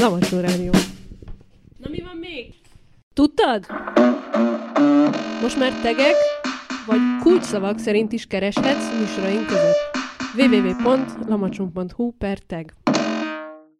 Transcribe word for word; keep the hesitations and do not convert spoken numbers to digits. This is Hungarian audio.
Lamacsó Rádió. Na mi van még? Tudtad? Most már tegek vagy kulcsszavak szerint is kereshetsz műsoraink között. double-u double-u double-u pont lamacson pont hu per tag